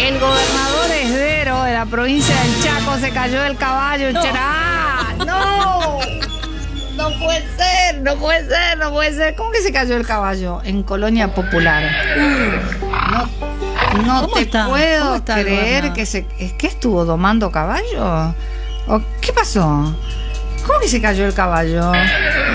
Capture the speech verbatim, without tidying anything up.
El gobernador Esdero de la provincia del Chaco se cayó del caballo. No. ¡Cherá! ¡No! No puede ser, no puede ser, no puede ser. ¿Cómo que se cayó el caballo? En Colonia Popular. No, no ¿Cómo te está? puedo ¿Cómo está el creer gobernador? que se... ¿Es que estuvo domando caballo? ¿O qué pasó? ¿Cómo que se cayó el caballo?